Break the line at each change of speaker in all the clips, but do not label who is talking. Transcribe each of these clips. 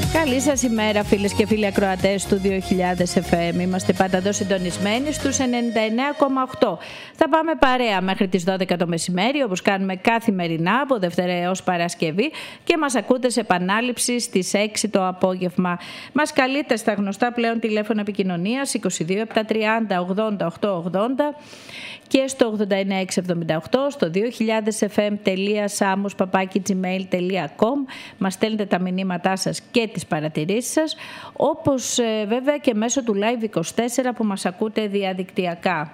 Καλή σας ημέρα, φίλες και φίλοι ακροατές του 2000 FM. Είμαστε πάντα εδώ συντονισμένοι στους 99,8. Θα πάμε παρέα μέχρι τις 12 το μεσημέρι, όπως κάνουμε καθημερινά από Δευτέρα έως Παρασκευή, και μας ακούτε σε επανάληψη στις 6 το απόγευμα. Μας καλείτε στα γνωστά πλέον τηλέφωνα επικοινωνίας 22 730 80 880 και στο 89678 στο 2000fm.samos@gmail.com. Μας στέλνετε τα μηνύματά σας και τις παρατηρήσεις σας, όπως βέβαια και μέσω του Live 24 που μας ακούτε διαδικτυακά.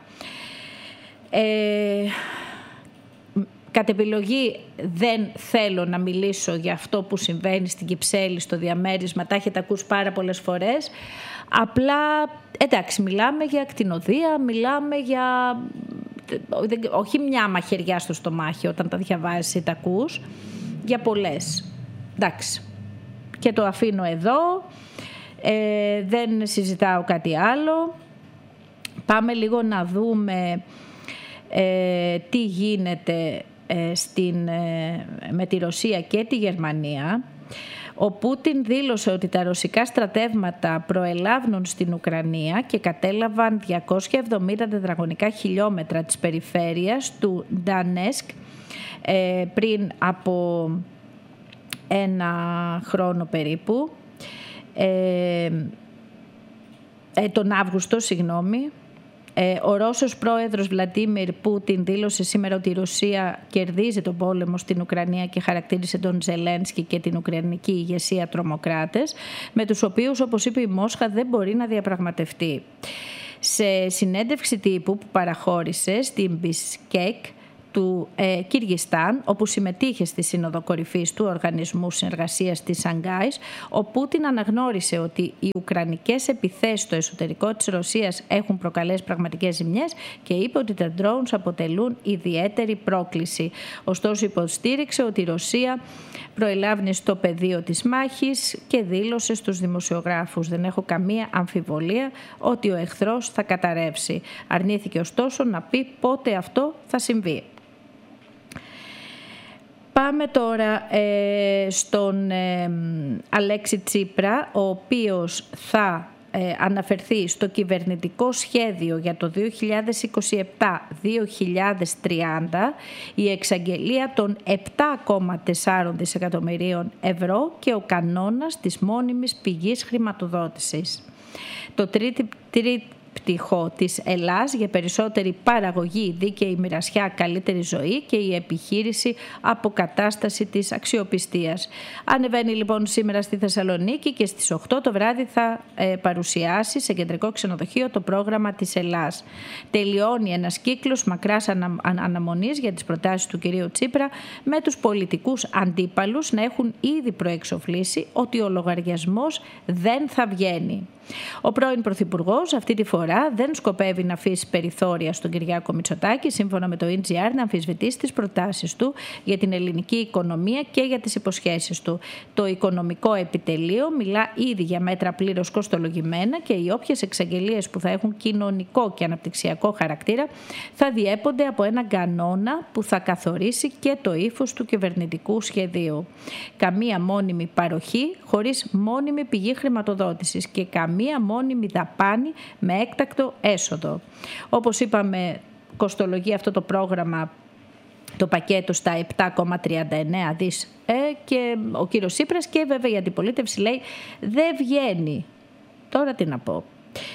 Κατ' επιλογή δεν θέλω να μιλήσω για αυτό που συμβαίνει στην Κυψέλη, στο διαμέρισμα, τα έχετε ακούσει πάρα πολλές φορές. Απλά, εντάξει, μιλάμε για ακτινοδία, μιλάμε για... όχι μια μαχαιριά στο στομάχι όταν τα διαβάζεις ή τα ακούς, για πολλές. Εντάξει. Και το αφήνω εδώ, δεν συζητάω κάτι άλλο. Πάμε λίγο να δούμε τι γίνεται με τη Ρωσία και τη Γερμανία. Ο Πούτιν δήλωσε ότι τα ρωσικά στρατεύματα προελάβουν στην Ουκρανία και κατέλαβαν 270 τετραγωνικά χιλιόμετρα της περιφέρειας του Ντανέσκ πριν από ένα χρόνο περίπου, τον Αύγουστο, συγγνώμη. Ο Ρώσος πρόεδρος Βλαντίμιρ Πούτιν δήλωσε σήμερα ότι η Ρωσία κερδίζει τον πόλεμο στην Ουκρανία και χαρακτήρισε τον Ζελένσκι και την Ουκρανική ηγεσία τρομοκράτες, με τους οποίους, όπως είπε η Μόσχα, δεν μπορεί να διαπραγματευτεί. Σε συνέντευξη τύπου που παραχώρησε στην Μπισκέκ του Κυργιστάν, όπου συμμετείχε στη Σύνοδο Κορυφής του Οργανισμού Συνεργασίας της Σανγκάης, ο Πούτιν αναγνώρισε ότι οι ουκρανικές επιθέσεις στο εσωτερικό της Ρωσίας έχουν προκαλέσει πραγματικές ζημιές και είπε ότι τα drones αποτελούν ιδιαίτερη πρόκληση. Ωστόσο, υποστήριξε ότι η Ρωσία προελάβει στο πεδίο της μάχης και δήλωσε στους δημοσιογράφους: «Δεν έχω καμία αμφιβολία ότι ο εχθρός θα καταρρεύσει». Αρνήθηκε ωστόσο να πει πότε αυτό θα συμβεί. Πάμε τώρα στον Αλέξη Τσίπρα, ο οποίος θα αναφερθεί στο κυβερνητικό σχέδιο για το 2027-2030, η εξαγγελία των 7,4 δισεκατομμυρίων ευρώ και ο κανόνας της μόνιμης πηγής χρηματοδότησης. Το τρίπτυχο της Ελλάς για περισσότερη παραγωγή, δίκαιη μοιρασιά, καλύτερη ζωή και η επιχείρηση αποκατάσταση της αξιοπιστίας. Ανεβαίνει λοιπόν σήμερα στη Θεσσαλονίκη και στις 8 το βράδυ θα παρουσιάσει σε κεντρικό ξενοδοχείο το πρόγραμμα της Ελλάς. Τελειώνει ένας κύκλος μακράς αναμονής για τις προτάσεις του κυρίου Τσίπρα, με τους πολιτικούς αντίπαλους να έχουν ήδη προεξοφλήσει ότι ο λογαριασμός δεν θα βγαίνει. Ο πρώην Πρωθυπουργός αυτή τη φορά δεν σκοπεύει να αφήσει περιθώρια στον Κυριάκο Μητσοτάκη, σύμφωνα με το NGR, να αμφισβητήσει τις προτάσεις του για την ελληνική οικονομία και για τις υποσχέσεις του. Το οικονομικό επιτελείο μιλά ήδη για μέτρα πλήρως κοστολογημένα και οι όποιες εξαγγελίες που θα έχουν κοινωνικό και αναπτυξιακό χαρακτήρα θα διέπονται από έναν κανόνα που θα καθορίσει και το ύφος του κυβερνητικού σχεδίου. Καμία μόνιμη παροχή χωρίς μόνιμη πηγή χρηματοδότησης και μία μόνιμη δαπάνη με έκτακτο έσοδο. Όπως είπαμε, κοστολογεί αυτό το πρόγραμμα, το πακέτο, στα 7,39 δις και ο κύριος Τσίπρας, και βέβαια η αντιπολίτευση λέει δεν βγαίνει. Τώρα τι να πω.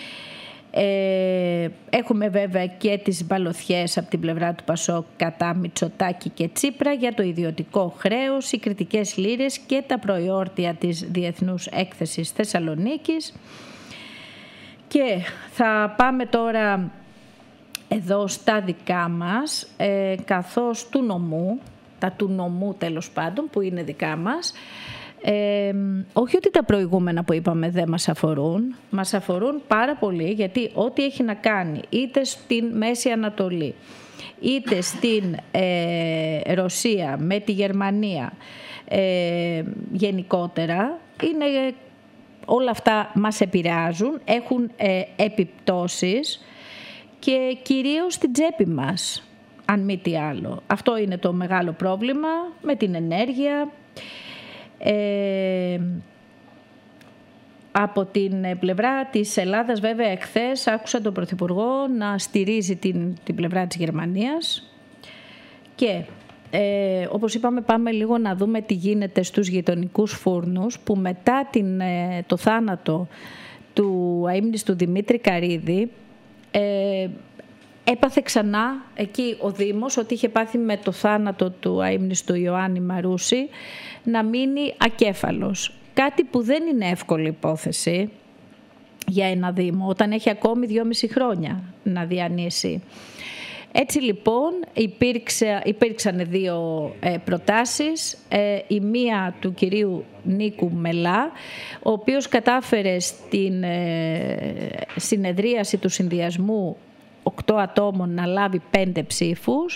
Έχουμε βέβαια και τις μπαλωθιές από την πλευρά του Πασόκ κατά Μητσοτάκη και Τσίπρα για το ιδιωτικό χρέος, οι κριτικές λύρες και τα προϊόρτια της Διεθνούς Έκθεσης Θεσσαλονίκης. Και θα πάμε τώρα εδώ στα δικά μας, καθώς του νομού, τα του νομού τέλος πάντων που είναι δικά μας, όχι ότι τα προηγούμενα που είπαμε δεν μας αφορούν πάρα πολύ, γιατί ό,τι έχει να κάνει είτε στην Μέση Ανατολή είτε στην Ρωσία με τη Γερμανία γενικότερα, είναι, όλα αυτά μας επηρεάζουν, έχουν επιπτώσεις και κυρίως στην τσέπη μας, αν μη τι άλλο. Αυτό είναι το μεγάλο πρόβλημα με την ενέργεια. Από την πλευρά της Ελλάδας, βέβαια, εχθές άκουσα τον Πρωθυπουργό να στηρίζει την πλευρά της Γερμανίας και όπως είπαμε, πάμε λίγο να δούμε τι γίνεται στους γειτονικούς φούρνους που μετά το θάνατο του αείμνηστου Δημήτρη Καρίδη έπαθε ξανά εκεί ο Δήμος ότι είχε πάθει με το θάνατο του αείμνηστου Ιωάννη Μαρούση να μείνει ακέφαλος. Κάτι που δεν είναι εύκολη υπόθεση για ένα Δήμο όταν έχει ακόμη 2,5 χρόνια να διανύσει. Έτσι λοιπόν υπήρξαν δύο προτάσεις, η μία του κυρίου Νίκου Μελά, ο οποίος κατάφερε στην συνεδρίαση του συνδυασμού 8 ατόμων να λάβει 5 ψήφους,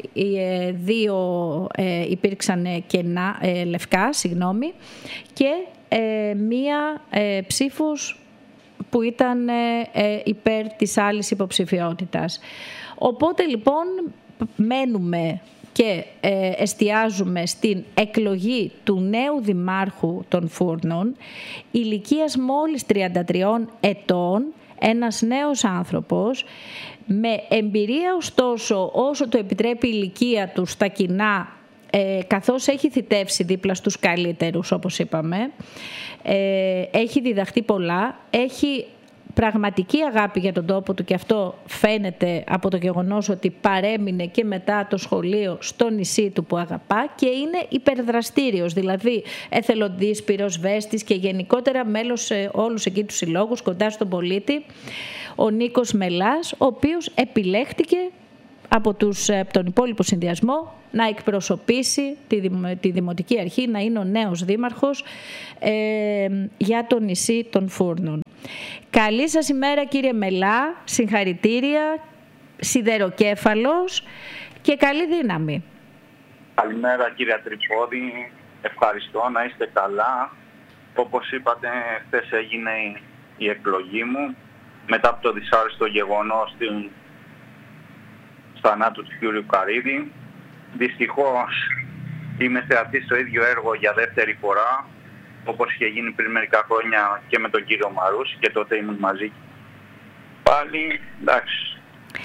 2 υπήρξαν λευκά, και μία ψήφος που ήταν υπέρ της άλλης υποψηφιότητας. Οπότε λοιπόν μένουμε και εστιάζουμε στην εκλογή του νέου δημάρχου των Φούρνων, ηλικίας μόλις 33 ετών, ένας νέος άνθρωπος, με εμπειρία ωστόσο όσο το επιτρέπει η ηλικία του στα κοινά, καθώς έχει θητεύσει δίπλα στους καλύτερους όπως είπαμε, έχει διδαχτεί πολλά, έχει πραγματική αγάπη για τον τόπο του και αυτό φαίνεται από το γεγονός ότι παρέμεινε και μετά το σχολείο στο νησί του που αγαπά και είναι υπερδραστήριος, δηλαδή εθελοντής, πυροσβέστης και γενικότερα μέλος σε όλους εκεί τους συλλόγους κοντά στον πολίτη, ο Νίκος Μελάς, ο οποίος επιλέχτηκε από τον υπόλοιπο συνδυασμό να εκπροσωπήσει τη Δημοτική Αρχή, να είναι ο νέος δήμαρχος για το νησί των Φούρνων. Καλή σας ημέρα κύριε Μελά, συγχαρητήρια, σιδεροκέφαλος και καλή δύναμη.
Καλημέρα κύριε Τρυπόδη, ευχαριστώ, να είστε καλά. Όπως είπατε, χθες έγινε η εκλογή μου μετά από το δυσάρεστο γεγονός του θανάτου του κ. Καρίδη. Δυστυχώς είμαι θεατής στο ίδιο έργο για δεύτερη φορά, όπως είχε γίνει πριν μερικά χρόνια και με τον κύριο Μαρούση και τότε ήμουν μαζί. Πάλι, εντάξει.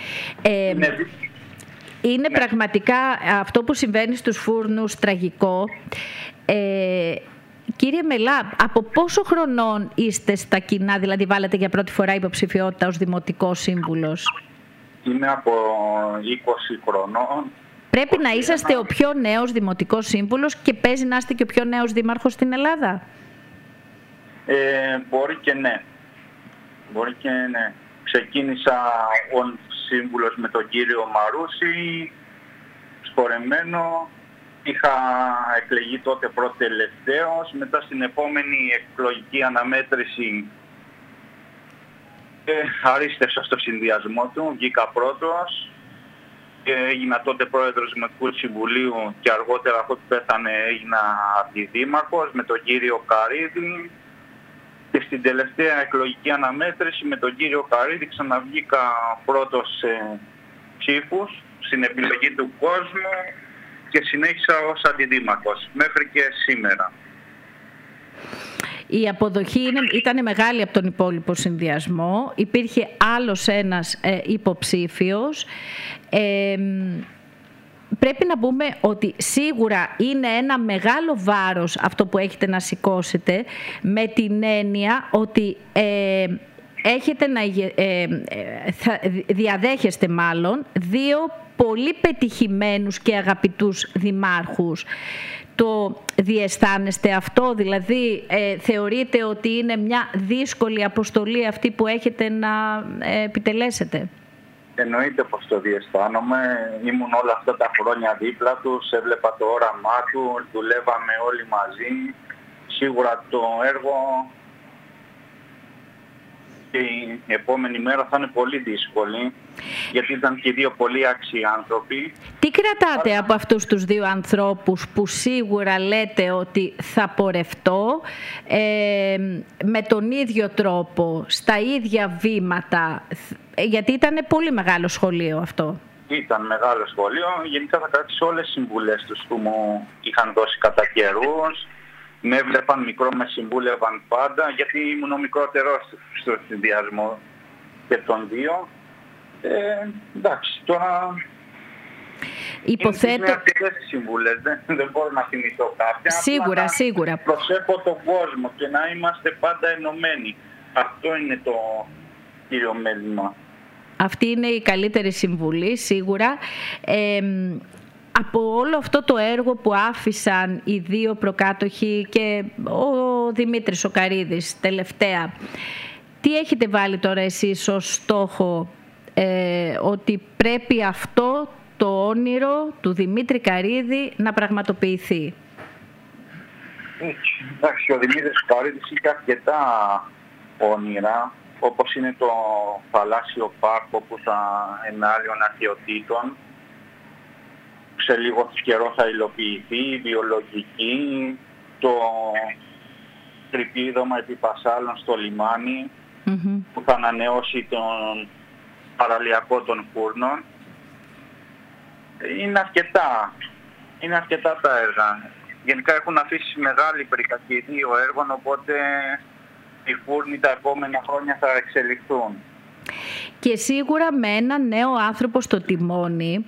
Είναι πραγματικά αυτό που συμβαίνει στους Φούρνους τραγικό. Κύριε Μελά, από πόσο χρονών είστε στα κοινά, δηλαδή βάλατε για πρώτη φορά υποψηφιότητα ως Δημοτικός Σύμβουλος?
Είμαι από 20 χρονών.
Πρέπει να είσαστε ο πιο νέος Δημοτικός Σύμβουλος και παίζει να είστε και ο πιο νέος Δήμαρχος στην Ελλάδα.
Μπορεί και ναι. Ξεκίνησα ως σύμβουλος με τον κύριο Μαρούση, σχορεμένο. Είχα εκλεγεί τότε πρώτο τελευταίος. Μετά στην επόμενη εκλογική αναμέτρηση αρίστευσα στο συνδυασμό του, βγήκα πρώτος και έγινα τότε πρόεδρος του Δημοτικού Συμβουλίου και αργότερα αφού πέθανε έγινα αντιδήμαρχος με τον κύριο Καρίδη και στην τελευταία εκλογική αναμέτρηση με τον κύριο Καρίδη ξαναβγήκα πρώτος σε ψήφους στην επιλογή του κόσμου και συνέχισα ως αντιδήμαρχος μέχρι και σήμερα.
Η αποδοχή ήταν μεγάλη από τον υπόλοιπο συνδυασμό. Υπήρχε άλλος ένας υποψήφιος. Πρέπει να πούμε ότι σίγουρα είναι ένα μεγάλο βάρος αυτό που έχετε να σηκώσετε, με την έννοια ότι έχετε διαδέχεστε μάλλον δύο πολύ πετυχημένους και αγαπητούς δημάρχους. Το διαισθάνεστε αυτό, δηλαδή θεωρείτε ότι είναι μια δύσκολη αποστολή αυτή που έχετε να επιτελέσετε?
Εννοείται πως το διαισθάνομαι. Ήμουν όλα αυτά τα χρόνια δίπλα τους, έβλεπα το όραμά του, δουλεύαμε όλοι μαζί. Σίγουρα το έργο και η επόμενη μέρα θα είναι πολύ δύσκολη, γιατί ήταν και δύο πολύ άξιοι άνθρωποι.
Τι κρατάτε από αυτούς τους δύο ανθρώπους που σίγουρα λέτε ότι θα πορευτώ με τον ίδιο τρόπο, στα ίδια βήματα, γιατί ήταν πολύ μεγάλο σχολείο αυτό?
Ήταν μεγάλο σχολείο. Γενικά θα κρατήσω όλες τις συμβουλές τους που μου είχαν δώσει κατά καιρούς. με έβλεπαν μικρό, με συμβούλευαν πάντα, γιατί ήμουν ο μικρότερος στο συνδυασμό και των δύο. Εντάξει, τώρα...
Υποθέτω...
Είναι αρκετές συμβουλές, δεν μπορώ να θυμηθώ κάποια.
Σίγουρα, σίγουρα.
Προσέχω τον κόσμο και να είμαστε πάντα ενωμένοι. Αυτό είναι το κύριο μέλημα.
Αυτή είναι η καλύτερη συμβουλή, σίγουρα. Από όλο αυτό το έργο που άφησαν οι δύο προκάτοχοι και ο Δημήτρης ο Καρύδης τελευταία, τι έχετε βάλει τώρα εσείς ως στόχο, ότι πρέπει αυτό το όνειρο του Δημήτρη Καρύδη να πραγματοποιηθεί?
Εντάξει, ο Δημήτρης Καρύδης είχε αρκετά όνειρα, όπως είναι το θαλάσσιο πάρκο που θα ενάλλειων αρχαιοτήτων. Σε λίγο καιρό θα υλοποιηθεί, η βιολογική, το τρυπίδωμα επί Πασάλων στο λιμάνι, που θα ανανεώσει τον παραλιακό των φούρνων. Είναι αρκετά τα έργα. Γενικά έχουν αφήσει μεγάλη πυρκαγιδείο έργων, οπότε οι φούρνοι τα επόμενα χρόνια θα εξελιχθούν.
Και σίγουρα με έναν νέο άνθρωπο στο τιμόνι,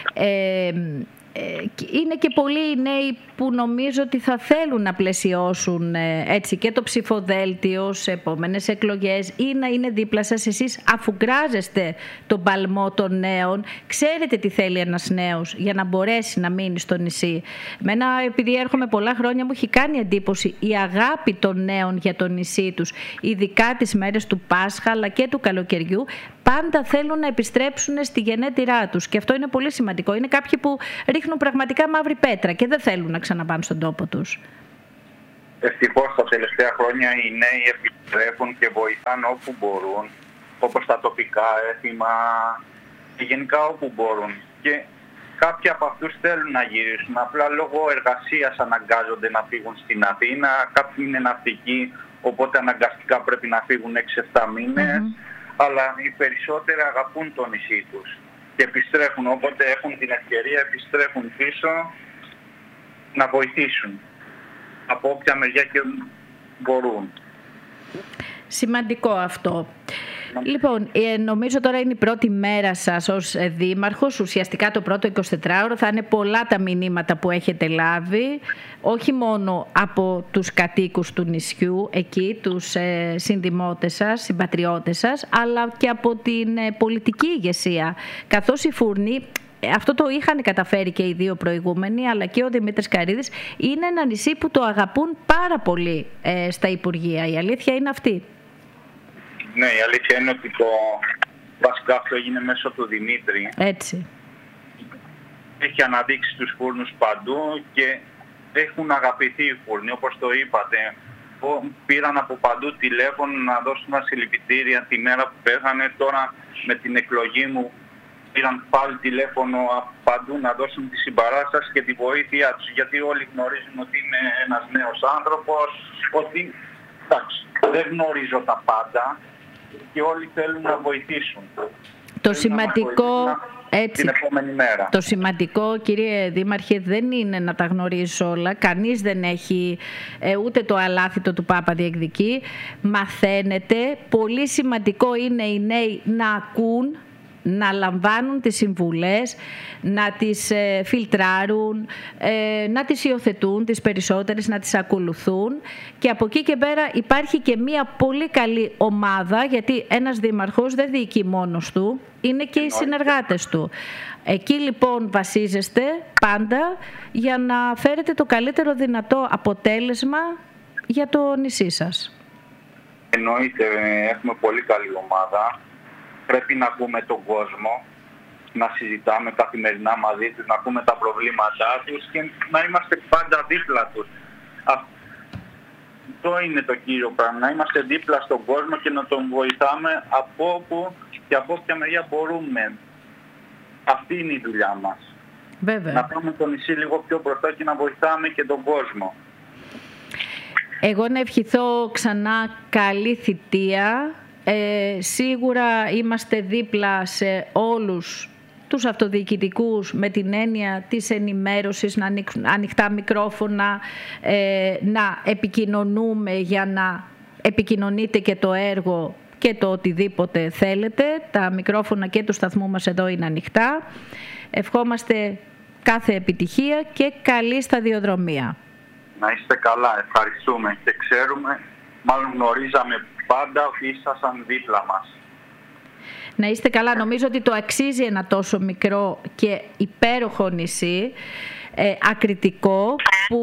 είναι και πολλοί νέοι που νομίζω ότι θα θέλουν να πλαισιώσουν έτσι και το ψηφοδέλτιο σε επόμενες εκλογές, ή να είναι δίπλα σας εσείς, αφού γκράζεστε τον παλμό των νέων, ξέρετε τι θέλει ένας νέος για να μπορέσει να μείνει στο νησί. Εμένα, επειδή έρχομαι πολλά χρόνια, μου έχει κάνει εντύπωση η αγάπη των νέων για το νησί τους, ειδικά τις μέρες του Πάσχα αλλά και του καλοκαιριού. Πάντα θέλουν να επιστρέψουν στη γενέτειρά τους και αυτό είναι πολύ σημαντικό. Είναι κάποιοι που ρίχνουν πραγματικά μαύρη πέτρα και δεν θέλουν να ξαναπάνε στον τόπο τους.
Ευτυχώς τα τελευταία χρόνια οι νέοι επιστρέφουν και βοηθάνε όπου μπορούν, όπως τα τοπικά έθιμα και γενικά όπου μπορούν. Και κάποιοι από αυτούς θέλουν να γυρίσουν, απλά λόγω εργασίας αναγκάζονται να φύγουν στην Αθήνα. Κάποιοι είναι ναυτικοί, οπότε αναγκαστικά πρέπει να φύγουν 6-7 μήνες. Αλλά οι περισσότεροι αγαπούν το νησί τους και επιστρέφουν, όποτε έχουν την ευκαιρία επιστρέφουν πίσω να βοηθήσουν από όποια μεριά και μπορούν.
Σημαντικό αυτό. Λοιπόν, νομίζω τώρα είναι η πρώτη μέρα σας ως δήμαρχος. Ουσιαστικά το πρώτο 24ωρο θα είναι πολλά τα μηνύματα που έχετε λάβει, όχι μόνο από τους κατοίκους του νησιού, εκεί τους συνδημότες σας, συμπατριώτες σας, αλλά και από την πολιτική ηγεσία. Καθώς οι φούρνοι, αυτό το είχαν καταφέρει και οι δύο προηγούμενοι, αλλά και ο Δημήτρης Καρύδης, είναι ένα νησί που το αγαπούν πάρα πολύ στα Υπουργεία. Η αλήθεια είναι αυτή.
Ναι, η αλήθεια είναι ότι το βασικά αυτό έγινε μέσω του Δημήτρη.
Έτσι.
Έχει αναδείξει τους φούρνους παντού και έχουν αγαπηθεί οι φούρνοι, όπως το είπατε. Πήραν από παντού τηλέφωνο να δώσουν συλληπιτήρια τη μέρα που πέθανε. Τώρα με την εκλογή μου πήραν πάλι τηλέφωνο από παντού να δώσουν τη συμπαράσταση και τη βοήθειά τους. Γιατί όλοι γνωρίζουν ότι είμαι ένας νέος άνθρωπος, ότι εντάξει, δεν γνωρίζω τα πάντα και όλοι θέλουν να βοηθήσουν.
Το σημαντικό,
έτσι, την επόμενη μέρα.
Το σημαντικό, κύριε Δήμαρχε, δεν είναι να τα γνωρίζει όλα. Κανείς δεν έχει ούτε το αλάθητο του Πάπα διεκδικεί. Μαθαίνετε. Πολύ σημαντικό είναι οι νέοι να ακούν, να λαμβάνουν τις συμβουλές, να τις φιλτράρουν, να τις υιοθετούν τις περισσότερες, να τις ακολουθούν, και από εκεί και πέρα υπάρχει και μια πολύ καλή ομάδα, γιατί ένας δήμαρχος δεν διοικεί μόνος του, είναι και οι συνεργάτες του. Εκεί λοιπόν βασίζεστε πάντα για να φέρετε το καλύτερο δυνατό αποτέλεσμα για το νησί σας.
Εννοείται, έχουμε πολύ καλή ομάδα. Πρέπει να ακούμε τον κόσμο, να συζητάμε καθημερινά μαζί τους, να ακούμε τα προβλήματά τους και να είμαστε πάντα δίπλα τους. Αυτό είναι το κύριο πράγμα, να είμαστε δίπλα στον κόσμο και να τον βοηθάμε από όπου και από όποια μεριά μπορούμε. Αυτή είναι η δουλειά μας.
Βέβαια.
Να πάμε το νησί λίγο πιο μπροστά και να βοηθάμε και τον κόσμο.
Εγώ να ευχηθώ ξανά καλή θητεία. Σίγουρα είμαστε δίπλα σε όλους τους αυτοδιοικητικούς με την έννοια της ενημέρωσης, να ανοιχτά μικρόφωνα, να επικοινωνούμε για να επικοινωνείτε και το έργο και το οτιδήποτε θέλετε. Τα μικρόφωνα και του σταθμού μας εδώ είναι ανοιχτά. Ευχόμαστε κάθε επιτυχία και καλή σταδιοδρομία.
Να είστε καλά, ευχαριστούμε και ξέρουμε, μάλλον γνωρίζαμε πάντα ότι ήσασταν δίπλα μας.
Να είστε καλά, νομίζω ότι το αξίζει ένα τόσο μικρό και υπέροχο νησί, ακριτικό, που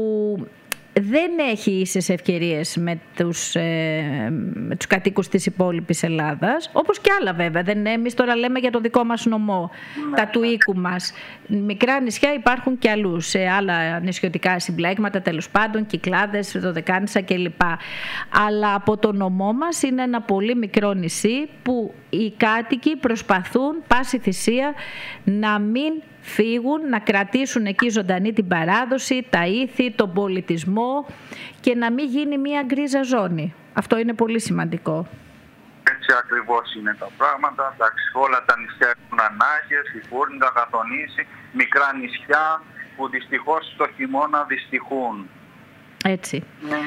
δεν έχει ίσες ευκαιρίες με τους κατοίκους της υπόλοιπης Ελλάδας, όπως και άλλα βέβαια. Εμείς τώρα λέμε για το δικό μας νομό, τα του οίκου μας. Μικρά νησιά υπάρχουν και αλλού, σε άλλα νησιωτικά συμπλέγματα, τέλος πάντων, Κυκλάδες, Δωδεκάνησα κλπ. Αλλά από το νομό μας είναι ένα πολύ μικρό νησί που οι κάτοικοι προσπαθούν πάση θυσία να μην φύγουν, να κρατήσουν εκεί ζωντανή την παράδοση, τα ήθη, τον πολιτισμό και να μην γίνει μια γκρίζα ζώνη. Αυτό είναι πολύ σημαντικό.
Έτσι ακριβώς είναι τα πράγματα. Εντάξει, όλα τα νησιά έχουν ανάγκες, οι Φούρνοι, τα Καθονήσι, μικρά νησιά που δυστυχώς το χειμώνα δυστυχούν.
Έτσι.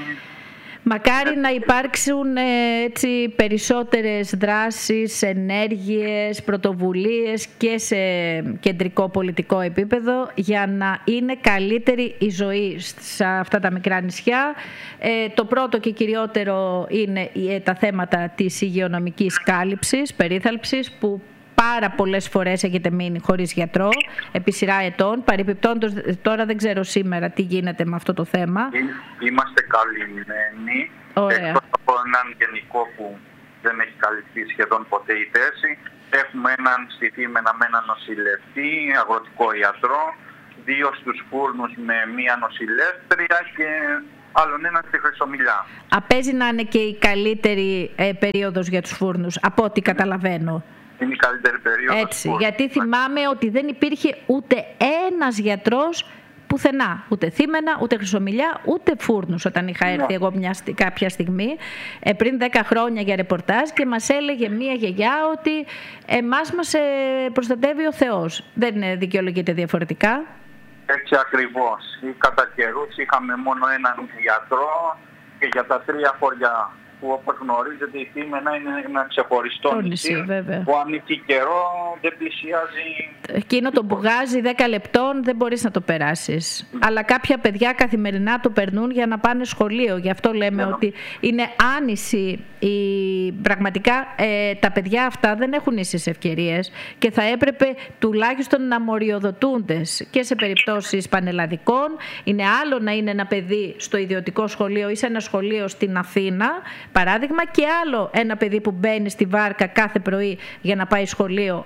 Μακάρι να υπάρξουν έτσι περισσότερες δράσεις, ενέργειες, πρωτοβουλίες και σε κεντρικό πολιτικό επίπεδο για να είναι καλύτερη η ζωή σε αυτά τα μικρά νησιά. Το πρώτο και κυριότερο είναι τα θέματα της υγειονομικής κάλυψης, περίθαλψης, που πάρα πολλές φορές έχετε μείνει χωρίς γιατρό επί σειρά ετών. Παρεπιπτόντως, τώρα δεν ξέρω σήμερα τι γίνεται με αυτό το θέμα.
Είμαστε καλυμμένοι. Εκτός από έναν γενικό που δεν έχει καλυφθεί σχεδόν ποτέ η θέση. Έχουμε έναν στη Θήμαινα με έναν νοσηλευτή, αγροτικό ιατρό, 2 στους Φούρνους με μία νοσηλεύτρια και άλλον έναν στη Χρυσομιλιά.
Απέζει να είναι και η καλύτερη περίοδος για τους Φούρνους, από ό,τι καταλαβαίνω.
Είναι η καλύτερη περίοδος.
Έτσι, γιατί θυμάμαι ότι δεν υπήρχε ούτε ένας γιατρός πουθενά. Ούτε Θήμαινα, ούτε Χρυσομιλιά, ούτε Φούρνους όταν είχα έρθει εγώ κάποια στιγμή πριν 10 χρόνια για ρεπορτάζ και μας έλεγε μία γιαγιά ότι εμάς μας προστατεύει ο Θεός. Δεν δικαιολογείται διαφορετικά.
Έτσι ακριβώς. Κατά καιρούς είχαμε μόνο έναν γιατρό και για τα 3 χωριά, που όπως γνωρίζετε η Θήμαινα είναι ένα ξεχωριστό νησί που ανήκει καιρό, δεν πλησιάζει.
Εκείνο το μπουγάζι 10 λεπτών δεν μπορείς να το περάσεις. Αλλά κάποια παιδιά καθημερινά το περνούν για να πάνε σχολείο. Γι' αυτό λέμε ότι είναι άνηση. Πραγματικά τα παιδιά αυτά δεν έχουν ίσες ευκαιρίες και θα έπρεπε τουλάχιστον να μοριοδοτούνται και σε περιπτώσεις πανελλαδικών. Είναι άλλο να είναι ένα παιδί στο ιδιωτικό σχολείο ή σε ένα σχολείο στην Αθήνα, παράδειγμα, και άλλο ένα παιδί που μπαίνει στη βάρκα κάθε πρωί για να πάει σχολείο,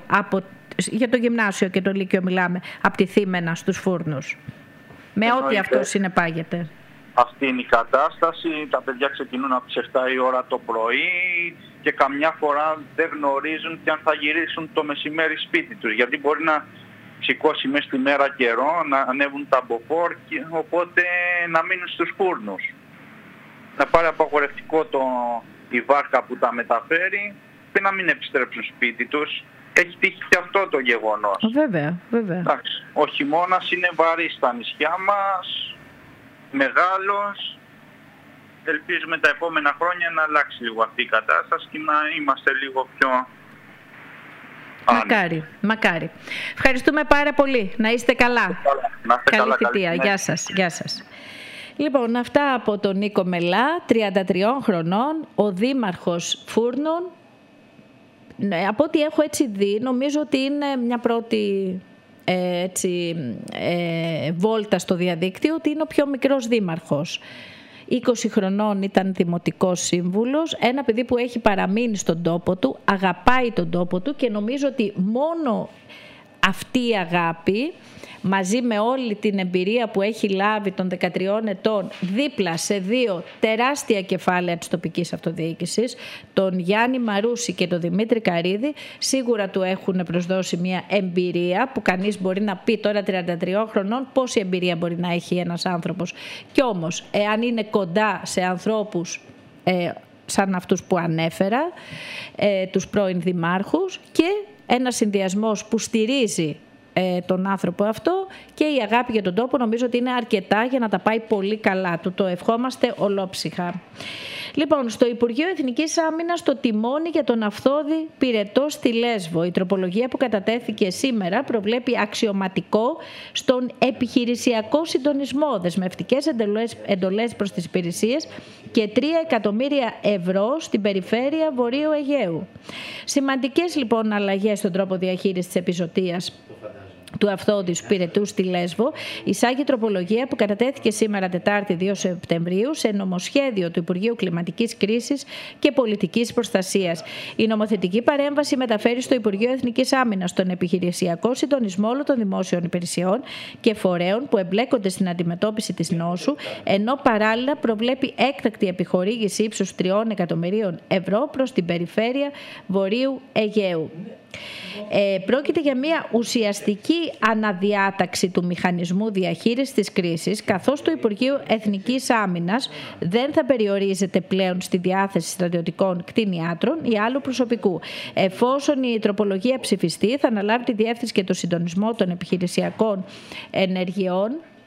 για το γυμνάσιο και το λύκειο μιλάμε, από τη Θήμαινα στους Φούρνους. Με ό,τι αυτό συνεπάγεται.
Αυτή είναι η κατάσταση. Τα παιδιά ξεκινούν από τις 7 η ώρα το πρωί και καμιά φορά δεν γνωρίζουν και αν θα γυρίσουν το μεσημέρι σπίτι τους. Γιατί μπορεί να σηκώσει μέσα στη μέρα καιρό, να ανέβουν τα μποφόρ, οπότε να μείνουν στους Φούρνους. Να πάρει απαγορευτικό η βάρκα που τα μεταφέρει και να μην επιστρέψουν σπίτι τους. Έχει τύχει και αυτό το γεγονός.
Βέβαια, βέβαια.
Εντάξει, ο χειμώνας είναι βαρύς στα νησιά μας, μεγάλος. Ελπίζουμε τα επόμενα χρόνια να αλλάξει λίγο αυτή η κατάσταση και να είμαστε λίγο πιο
Μακάρι, μακάρι. Ευχαριστούμε πάρα πολύ. Να είστε καλά. Καλή θητεία. Γεια σας. Γεια σας. Λοιπόν, αυτά από τον Νίκο Μελά, 33 χρονών, ο δήμαρχος Φούρνων. Από ό,τι έχω έτσι δει, νομίζω ότι είναι μια πρώτη βόλτα στο διαδίκτυο, ότι είναι ο πιο μικρός δήμαρχος. 20 χρονών ήταν δημοτικός σύμβουλος, ένα παιδί που έχει παραμείνει στον τόπο του, αγαπάει τον τόπο του και νομίζω ότι μόνο αυτή η αγάπη, μαζί με όλη την εμπειρία που έχει λάβει των 13 ετών δίπλα σε 2 τεράστια κεφάλαια της τοπικής αυτοδιοίκησης, τον Γιάννη Μαρούση και τον Δημήτρη Καρίδη, σίγουρα του έχουν προσδώσει μια εμπειρία που κανείς μπορεί να πει τώρα 33 χρονών πόση εμπειρία μπορεί να έχει ένας άνθρωπος. Κι όμως, εάν είναι κοντά σε ανθρώπους σαν αυτούς που ανέφερα, τους πρώην δημάρχους, και ένας συνδυασμός που στηρίζει τον άνθρωπο αυτό και η αγάπη για τον τόπο, νομίζω ότι είναι αρκετά για να τα πάει πολύ καλά. Του το ευχόμαστε ολόψυχα. Λοιπόν, στο Υπουργείο Εθνικής Άμυνας το τιμόνι για τον Αυθόδη Πυρετό στη Λέσβο. Η τροπολογία που κατατέθηκε σήμερα προβλέπει αξιωματικό στον επιχειρησιακό συντονισμό, δεσμευτικές εντολές προς τις υπηρεσίες και 3 εκατομμύρια ευρώ στην περιφέρεια Βορείου Αιγαίου. Σημαντικές λοιπόν αλλαγές στον τρόπο διαχείρισης της επιζωτίας του Αυθόδη Πυρετού στη Λέσβο εισάγει τροπολογία που κατατέθηκε σήμερα Τετάρτη 2 Σεπτεμβρίου σε νομοσχέδιο του Υπουργείου Κλιματικής Κρίσης και Πολιτικής Προστασίας. Η νομοθετική παρέμβαση μεταφέρει στο Υπουργείο Εθνικής Άμυνας τον επιχειρησιακό συντονισμό όλων των δημόσιων υπηρεσιών και φορέων που εμπλέκονται στην αντιμετώπιση της νόσου, ενώ παράλληλα προβλέπει έκτακτη επιχορήγηση ύψους 3 εκατομμυρίων ευρώ προς την περιφέρεια Βορείου Αιγαίου. Πρόκειται για μια ουσιαστική αναδιάταξη του μηχανισμού διαχείρισης της κρίσης, καθώς το Υπουργείο Εθνικής Άμυνας δεν θα περιορίζεται πλέον στη διάθεση στρατιωτικών κτηνιάτρων ή άλλου προσωπικού. Εφόσον η τροπολογία ψηφιστεί, θα αναλάβει τη διεύθυνση και το συντονισμό των επιχειρησιακών ενεργειών,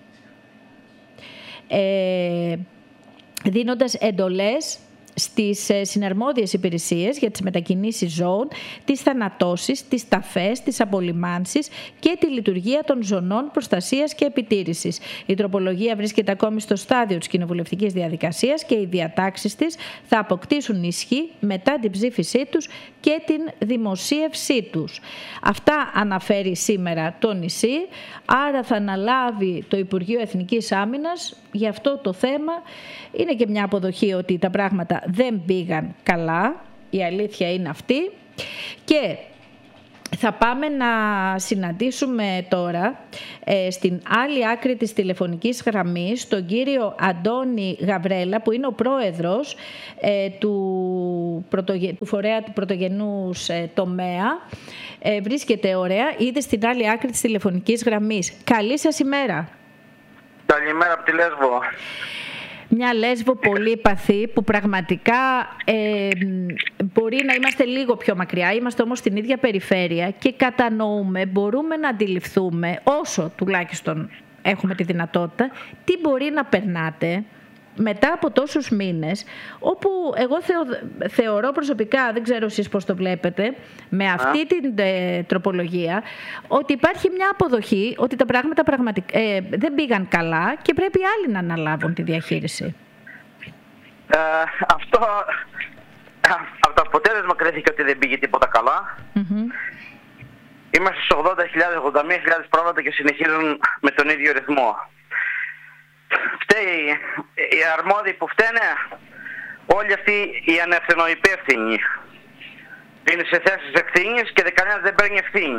δίνοντας εντολές στις συναρμόδιες υπηρεσίες για τις μετακινήσεις ζώων, τις θανατώσεις, τις ταφές, τις απολυμάνσεις και τη λειτουργία των ζωνών προστασίας και επιτήρησης. Η τροπολογία βρίσκεται ακόμη στο στάδιο της κοινοβουλευτικής διαδικασίας και οι διατάξεις της θα αποκτήσουν ισχύ μετά την ψήφισή τους και την δημοσίευσή τους. Αυτά αναφέρει σήμερα το νησί, άρα θα αναλάβει το Υπουργείο Εθνικής Άμυνας για αυτό το θέμα. Είναι και μια αποδοχή ότι τα πράγματα δεν πήγαν καλά, η αλήθεια είναι αυτή. Και θα πάμε να συναντήσουμε τώρα στην άλλη άκρη της τηλεφωνικής γραμμής τον κύριο Αντώνη Γαβρέλα, που είναι ο πρόεδρος του φορέα του πρωτογενούς τομέα. Βρίσκεται ωραία, ήδη στην άλλη άκρη της τηλεφωνικής γραμμής. Καλή σας ημέρα.
Καλημέρα από τη Λέσβο.
Μια Λέσβο πολύ παθή που πραγματικά μπορεί να είμαστε λίγο πιο μακριά, είμαστε όμως στην ίδια περιφέρεια και κατανοούμε, μπορούμε να αντιληφθούμε, όσο τουλάχιστον έχουμε τη δυνατότητα, τι μπορεί να περνάτε μετά από τόσους μήνες, όπου εγώ θεωρώ προσωπικά, δεν ξέρω εσείς πώς το βλέπετε, με αυτή την τροπολογία, ότι υπάρχει μια αποδοχή ότι τα πράγματα δεν πήγαν καλά και πρέπει άλλοι να αναλάβουν τη διαχείριση.
Αυτό από το αποτέλεσμα κρίθηκε ότι δεν πήγε τίποτα καλά. Είμαστε στους 80.000-81.000 πρόβατα και συνεχίζουν με τον ίδιο ρυθμό. Φταίει οι αρμόδιοι που φταίνε, όλοι αυτοί οι ανευθυνοϊπεύθυνοι είναι σε θέσεις ευθύνης και κανένας δεν παίρνει ευθύνη.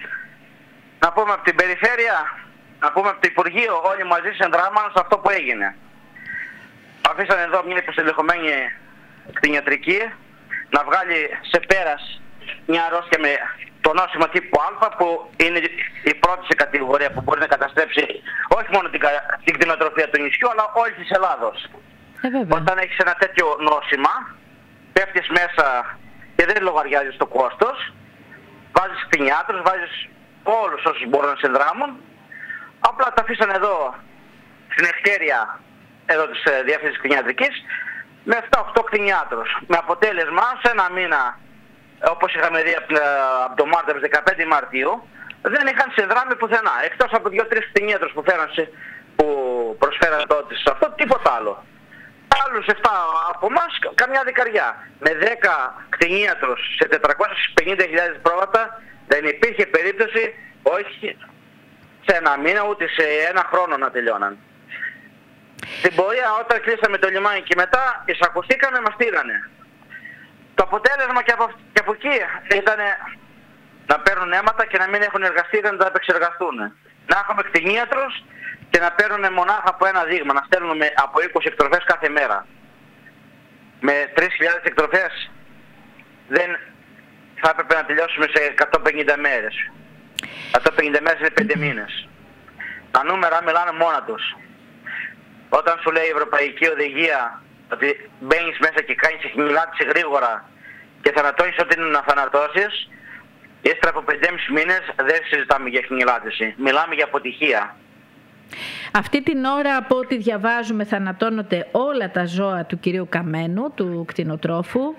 Να πούμε από την περιφέρεια, να πούμε από το Υπουργείο, όλοι μαζί συνδράμαν σε αυτό που έγινε. Αφήσανε εδώ μια υποστελεχωμένη κτηνιατρική να βγάλει σε πέρας μια αρρώστια με το νόσημα τύπου Α, που είναι η πρώτη σε κατηγορία που μπορεί να καταστρέψει όχι μόνο την κτηνοτροφία του νησιού, αλλά όλη της Ελλάδος. Όταν έχεις ένα τέτοιο νόσημα, πέφτεις μέσα και δεν λογαριάζεις το κόστος, βάζεις κτηνιάτρους, βάζεις όλους όσους μπορούν να συνδράμουν, απλά τα αφήσανε εδώ στην ευκαιρία εδώ της διεύθυνσης κτηνιατρικής με 7-8 κτηνιάτρους. Με αποτέλεσμα σε ένα μήνα, όπως είχαμε δει από το Μάρτιο, 15 Μαρτίου, δεν είχαν συνδράμει πουθενά. Εκτός από 2-3 κτηνίατρους που προσφέραν τότε σε αυτό, τίποτα άλλο. Άλλους 7 από εμάς, καμιά δεκαριά. Με 10 κτηνίατρους σε 450.000 πρόβατα δεν υπήρχε περίπτωση, όχι σε ένα μήνα ούτε σε ένα χρόνο να τελειώναν. Στην πορεία, όταν κλείσαμε το λιμάνι και μετά εισακουστήκαμε, μας στείλανε. Το αποτέλεσμα και από εκεί ήταν να παίρνουν αίματα και να μην έχουν εργαστεί, να τα επεξεργαστούν. Να έχουμε κτηνίατρους και να παίρνουν μονάχα από ένα δείγμα, να στέλνουμε από 20 εκτροφές κάθε μέρα. Με 3.000 εκτροφές δεν θα έπρεπε να τελειώσουμε σε 150 μέρες. 150 μέρες είναι 5 μήνες. Τα νούμερα μιλάνε μόνα τους. Όταν σου λέει η Ευρωπαϊκή Οδηγία ότι μπαίνεις μέσα και κάνεις μιλάτιση γρήγορα και θανατώνεις ό,τι είναι να θανατώσεις, Ύστερα από 5,5 μήνες δεν συζητάμε για χνηλάτιση. Μιλάμε για αποτυχία.
Αυτή την ώρα, από ό,τι διαβάζουμε, θανατώνονται όλα τα ζώα του κυρίου Καμένου, του κτηνοτρόφου.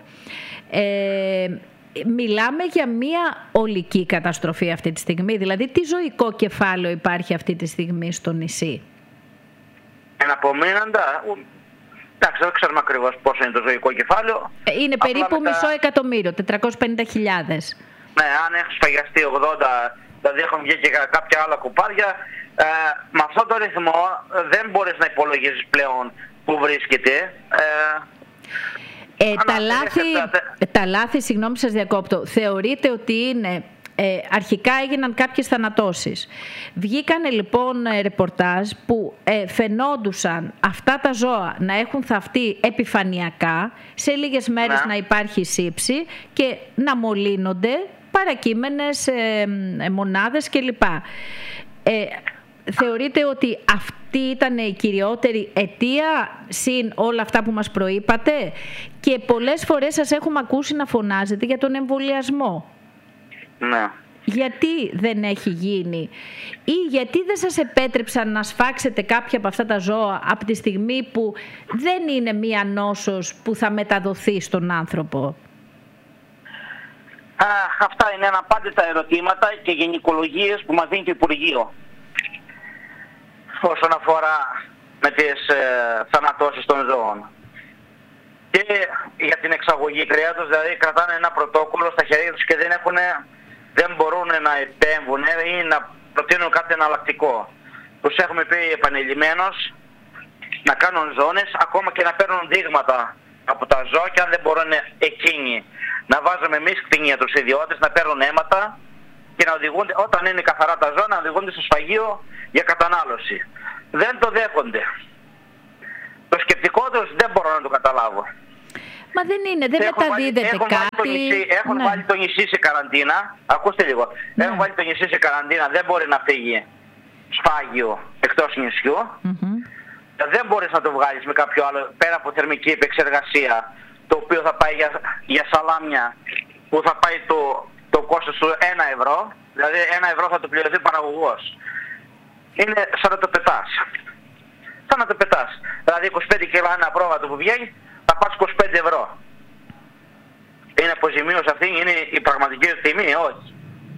Μιλάμε για μια ολική καταστροφή αυτή τη στιγμή. Δηλαδή, τι ζωικό κεφάλαιο υπάρχει αυτή τη στιγμή στο νησί?
Εναπομείναντα, εντάξει, δεν ξέρουμε ακριβώς πόσο είναι το ζωικό κεφάλαιο.
Είναι περίπου 500,000, 450.000.
Ναι, αν έχει σφαγιαστεί 80, δηλαδή έχουν βγει και κάποια άλλα κουπάρια, με αυτόν τον ρυθμό δεν μπορείς να υπολογίζεις πλέον που βρίσκεται.
Τα λάθη, συγγνώμη σας διακόπτω, θεωρείτε ότι είναι... αρχικά έγιναν κάποιες θανατώσεις. Βγήκανε λοιπόν ρεπορτάζ που φαινόντουσαν αυτά τα ζώα να έχουν θαυτεί επιφανειακά, σε λίγες μέρες να υπάρχει σύψη και να μολύνονται παρακείμενες μονάδες κλπ. Θεωρείτε ότι αυτή ήταν η κυριότερη αιτία συν όλα αυτά που μας προείπατε? Και πολλές φορές σας έχουμε ακούσει να φωνάζετε για τον εμβολιασμό.
Ναι.
Γιατί δεν έχει γίνει ή γιατί δεν σας επέτρεψαν να σφάξετε κάποια από αυτά τα ζώα από τη στιγμή που δεν είναι μία νόσος που θα μεταδοθεί στον άνθρωπο?
Αυτά είναι αναπάντητα ερωτήματα και γενικολογίες που μας δίνει το Υπουργείο όσον αφορά με τις θανατώσεις των ζώων. Και για την εξαγωγή κρέατος, δηλαδή κρατάνε ένα πρωτόκολλο στα χέρια τους και δεν μπορούν να επέμβουν ή να προτείνουν κάτι εναλλακτικό. Τους έχουμε πει επανειλημμένως να κάνουν ζώνες, ακόμα και να παίρνουν δείγματα από τα ζώα, και αν δεν μπορούν εκείνοι να βάζουμε εμείς κτηνίατρους ιδιώτες να παίρνουν αίματα και να οδηγούνται, όταν είναι καθαρά τα ζώα, να οδηγούνται στο σφαγείο για κατανάλωση. Δεν το δέχονται. Το σκεπτικό τους δεν μπορώ να το καταλάβω.
Μα δεν είναι, δεν μεταδίδεται κάτι.
Έχουν βάλει το νησί σε καραντίνα. Ακούστε λίγο. Ναι. Έχουν βάλει το νησί σε καραντίνα, δεν μπορεί να φύγει σφάγιο εκτός νησιού. Δεν μπορείς να το βγάλεις με κάποιο άλλο, πέρα από θερμική επεξεργασία, το οποίο θα πάει για σαλάμια, που θα πάει το κόστος του 1 ευρώ. Δηλαδή 1 ευρώ θα το πληρωθεί παραγωγός. Είναι σαν να το πετάς. Σαν να το πετάς. Δηλαδή 25 κιλά ένα πρόβατο που βγαίνει, θα πας 25 ευρώ. Είναι αποζημίωση αυτή, είναι η πραγματική τιμή, όχι.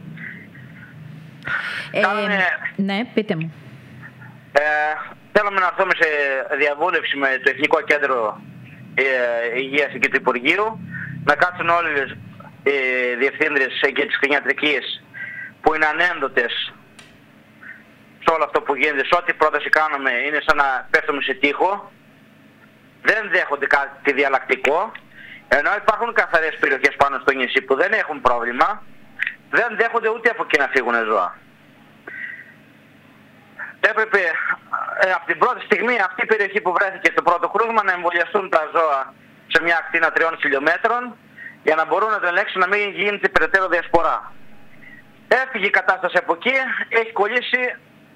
Ναι, πείτε μου.
Θέλουμε να έρθουμε σε διαβούλευση με το Εθνικό Κέντρο Υγείας και του Υπουργείου, να κάτσουν όλες οι διευθύντριες και της κτηνιατρικής που είναι ανένδοτες σε όλο αυτό που γίνεται, σε ό,τι πρόταση κάνουμε είναι σαν να πέφτουμε σε τοίχο. Δεν δέχονται κάτι διαλλακτικό, ενώ υπάρχουν καθαρές περιοχές πάνω στο νησί που δεν έχουν πρόβλημα, δεν δέχονται ούτε από εκεί να φύγουν ζώα. Έπρεπε από την πρώτη στιγμή αυτή η περιοχή που βρέθηκε στο πρώτο κρούσμα να εμβολιαστούν τα ζώα σε μια ακτίνα 3 χιλιόμετρων για να μπορούν να το ελέγξουν, να μην γίνεται περαιτέρω διασπορά. Έφυγε η κατάσταση από εκεί, έχει κολλήσει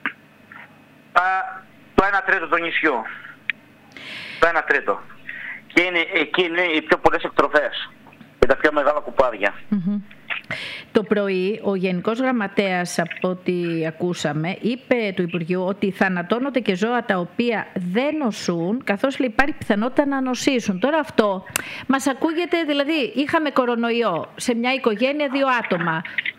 το 1 τρίτο του νησιού. Το 1 τρίτο. Και εκεί είναι οι πιο πολλές εκτροφές και τα πιο μεγάλα κουπάδια.
Το πρωί ο Γενικός Γραμματέας, από ό,τι ακούσαμε, είπε του Υπουργείου ότι θανατώνονται και ζώα τα οποία δεν νοσούν, καθώς υπάρχει πιθανότητα να νοσήσουν. Τώρα αυτό μας ακούγεται, δηλαδή είχαμε κορονοϊό σε μια οικογένεια 2 άτομα.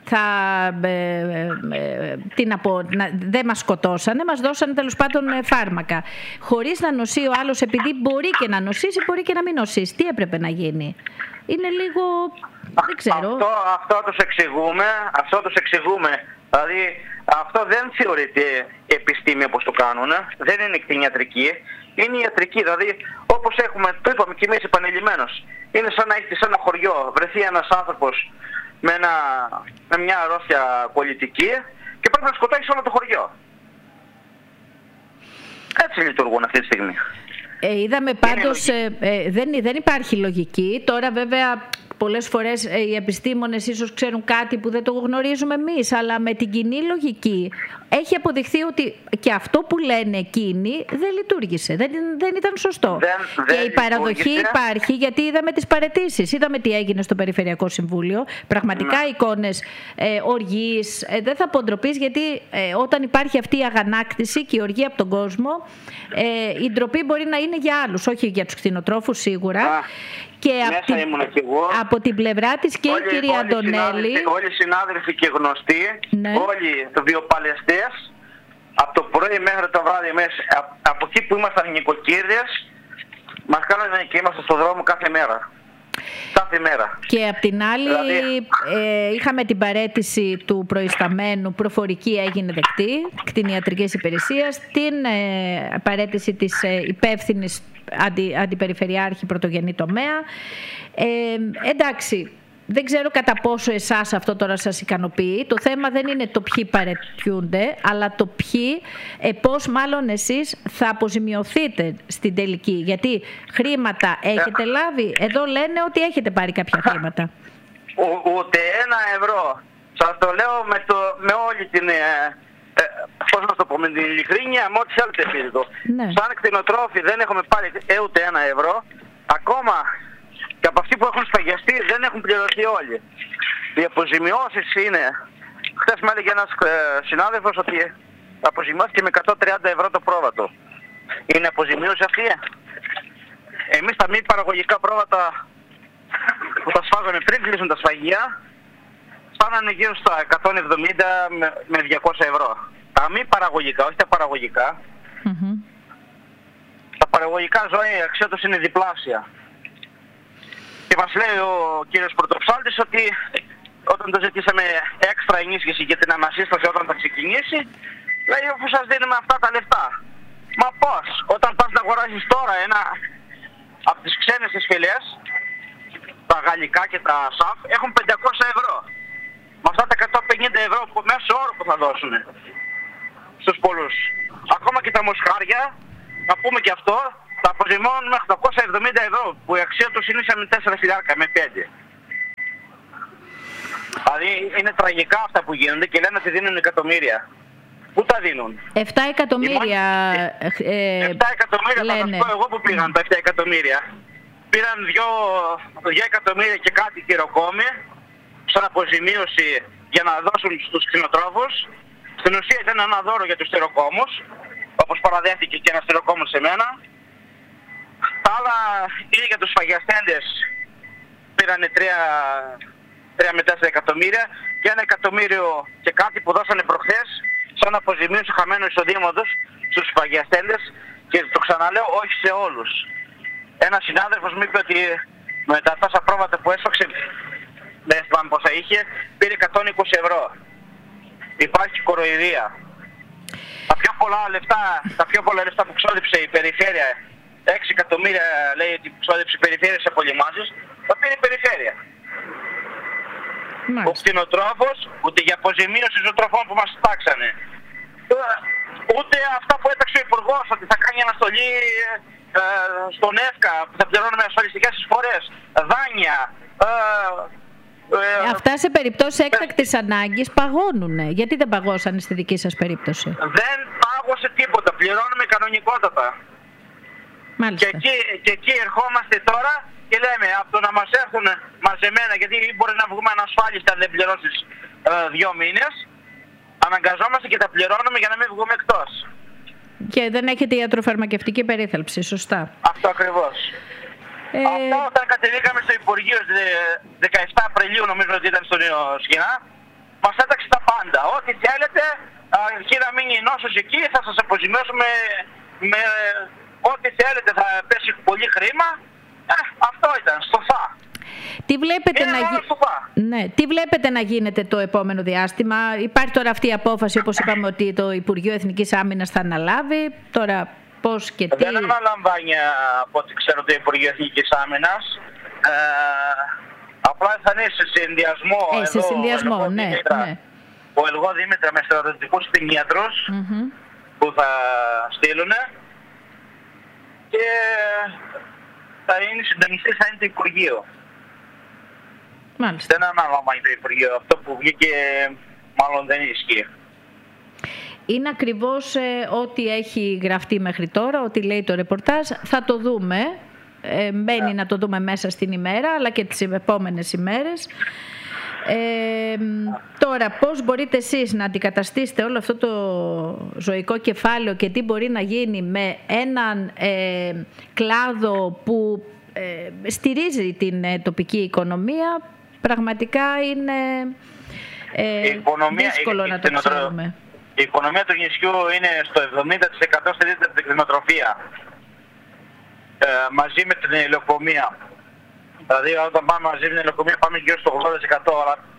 Δεν μας σκοτώσανε, μας δώσανε τέλος πάντων φάρμακα. Χωρίς να νοσεί ο άλλος, επειδή μπορεί και να νοσήσει, μπορεί και να μην νοσήσει. Τι έπρεπε να γίνει? Είναι λίγο... δεν ξέρω. Αυτό τους εξηγούμε. Δηλαδή αυτό δεν θεωρείται επιστήμη όπως το κάνουν. Δεν είναι κτηνιατρική. Είναι ιατρική. Δηλαδή όπως έχουμε, το είπαμε και εμείς επανειλημμένως, είναι σαν να έχεις ένα χωριό, βρεθεί ένας άνθρωπος με μια αρρώστια πολιτική και πρέπει να σκοτώσεις όλο το χωριό. Έτσι λειτουργούν αυτή τη στιγμή. Είδαμε πάντως, δεν υπάρχει λογική. Τώρα βέβαια πολλές φορές οι επιστήμονες ίσως ξέρουν κάτι που δεν το γνωρίζουμε εμείς, αλλά με την κοινή λογική έχει αποδειχθεί ότι και αυτό που λένε εκείνοι δεν λειτουργήσε, δεν ήταν σωστό. Και η παραδοχή υπάρχει, γιατί είδαμε τις παραιτήσεις, είδαμε τι έγινε στο Περιφερειακό Συμβούλιο. Πραγματικά εικόνες οργής, δεν θα πω ντροπής, γιατί όταν υπάρχει αυτή η αγανάκτηση και η οργή από τον κόσμο, η ντροπή μπορεί να είναι για άλλους, όχι για τους κτηνοτρόφους σίγουρα. Και από την πλευρά της και η κυρία Αντωνέλη.
Όλοι οι συνάδελφοι και γνωστοί, όλοι οι βιοπαλαιστές, από το πρωί μέχρι το βράδυ, από εκεί που ήμασταν νοικοκύρες, μας κάνανε και είμαστε στον δρόμο κάθε μέρα. Κάθε μέρα.
Και απ' την άλλη, είχαμε την παραίτηση του προϊσταμένου, προφορική έγινε δεκτή, κτηνιατρικής υπηρεσίας, την παραίτηση της υπεύθυνης αντιπεριφερειάρχη πρωτογενή τομέα. Εντάξει, δεν ξέρω κατά πόσο εσάς αυτό τώρα σας ικανοποιεί. Το θέμα δεν είναι το ποιοι παραιτιούνται, αλλά το ποιοι, πώς μάλλον εσείς θα αποζημιωθείτε στην τελική. Γιατί χρήματα έχετε λάβει. Εδώ λένε ότι έχετε πάρει κάποια χρήματα.
Ούτε €1. Σας το λέω με όλη την... πώς να το πω, με την ειλικρίνεια, με ό,τι θέλετε εσείς εδώ. Σαν κτηνοτρόφοι δεν έχουμε πάρει ούτε €1. Ακόμα και από αυτοί που έχουν σφαγιαστεί δεν έχουν πληρωθεί όλοι. Οι αποζημιώσεις είναι... Χθες με έλεγε ένας συνάδελφος ότι αποζημιώθηκε με €130 το πρόβατο. Είναι αποζημίωση αυτή? Εμείς τα μη παραγωγικά πρόβατα που τα σφάγαμε πριν κλείσουν τα σφαγεία, φτάνανε γύρω στα 170 με €200. Τα μη παραγωγικά, όχι τα παραγωγικά. Τα παραγωγικά ζώα η αξία τους είναι διπλάσια. Και μας λέει ο κύριος Πρωτοψάλτης ότι όταν το ζητήσαμε έξτρα ενίσχυση για την ανασύσταση όταν θα ξεκινήσει, λέει αφού σας δίνουμε αυτά τα λεφτά. Μα πώς, όταν πας να αγοράσεις τώρα ένα από τις ξένες τις φυλές, τα γαλλικά και τα ΣΑΦ έχουν €500. Με αυτά τα €150 που μέσω όρο που θα δώσουν στους πολλούς. Ακόμα και τα μοσχάρια, να πούμε και αυτό, τα αποζημιώνουν μέχρι €870, που η αξία τους είναι με 4.000, με 5. Δηλαδή είναι τραγικά αυτά που γίνονται και λένε ότι δίνουν εκατομμύρια. Πού τα δίνουν?
7 εκατομμύρια
7 εκατομμύρια θα σας πω εγώ που πήγαν τα 7 εκατομμύρια. Πήραν 2 εκατομμύρια και κάτι κυροκόμοι σαν αποζημίωση για να δώσουν στους κτηνοτρόφους. Στην ουσία ήταν ένα δώρο για τους τυροκόμους, όπως παραδέχτηκε και ένας τυροκόμος σε μένα. Τα άλλα είναι για τους σφαγιαστέντες, πήρανε 3 με 4 εκατομμύρια και 1 εκατομμύριο και κάτι που δώσανε προχθές σαν αποζημίωση χαμένου εισοδήματος στους σφαγιαστέντες, και το ξαναλέω, όχι σε όλους. Ένας συνάδελφος μου είπε ότι με τα τόσα πρόβατα που έσφαξε, δεν θυμάμαι πόσα είχε, πήρε €120. Υπάρχει κοροϊδία. Τα πιο πολλά λεφτά που ξόδεψε η περιφέρεια, 6 εκατομμύρια λέει ότι ξόδεψε η περιφέρεια σε απολυμάνσεις, θα πήρε η περιφέρεια. Ο κτηνοτρόφος, ούτε για αποζημίωση ζωοτροφών που μας τάξανε, ούτε αυτά που έταξε ο Υπουργός ότι θα κάνει αναστολή στον ΕΦΚΑ, που θα πληρώνουμε ασφαλιστικές εισφορές, δάνεια.
Αυτά σε περιπτώσεις έκτακτης ανάγκης παγώνουνε. Γιατί δεν παγώσανε στη δική σας περίπτωση?
Δεν πάγωσε τίποτα. Πληρώνουμε κανονικότατα.
Μάλιστα.
Και εκεί ερχόμαστε τώρα και λέμε από το να μας έρθουν μαζεμένα, γιατί μπορεί να βγούμε ανασφάλιστα αν δεν πληρώσεις 2 μήνες, αναγκαζόμαστε και τα πληρώνουμε για να μην βγούμε εκτός.
Και δεν έχετε ιατροφαρμακευτική περίθαλψη, σωστά?
Αυτό ακριβώς. Αυτό όταν κατεβήκαμε στο Υπουργείο 17 Απριλίου, νομίζω ότι ήταν στον Σκηνά, μας έταξε τα πάντα. Ό,τι θέλετε, αρκεί να μείνει η νόσος εκεί, θα σας αποζημιώσουμε με ό,τι θέλετε, θα πέσει πολύ χρήμα. Αυτό ήταν, στοφά.
Τι βλέπετε να γίνεται το επόμενο διάστημα? Υπάρχει τώρα αυτή η απόφαση, όπως είπαμε, ότι το Υπουργείο Εθνικής Άμυνας θα αναλάβει. Τώρα πώς και τι?
Δεν αναλαμβάνει από ό,τι ξέρω το Υπουργείο Εθνικής Άμυνας. Απλά θα είναι σε συνδυασμό.
Σε συνδυασμό, ναι.
Ο Ελγό Δήμητρα με στρατιωτικούς κτηνίατρους που θα στείλουν, και θα είναι συντονιστή, θα είναι το Υπουργείο.
Μάλιστα.
Δεν αναλαμβάνει το Υπουργείο. Αυτό που βγήκε μάλλον δεν ισχύει.
είναι ακριβώς ό,τι έχει γραφτεί μέχρι τώρα, ό,τι λέει το ρεπορτάζ. Θα το δούμε. Μπαίνει να το δούμε μέσα στην ημέρα, αλλά και τις επόμενες ημέρες. Τώρα, πώς μπορείτε εσείς να αντικαταστήσετε όλο αυτό το ζωικό κεφάλαιο και τι μπορεί να γίνει με έναν κλάδο που στηρίζει την τοπική οικονομία, πραγματικά είναι δύσκολο να το ξέρουμε.
Η οικονομία του νησιού είναι στο 70% στηρίζεται από την κτηνοτροφία, μαζί με την υλοκομεία. Δηλαδή όταν πάμε μαζί με την υλοκομεία πάμε γύρω στο 80%, αλλά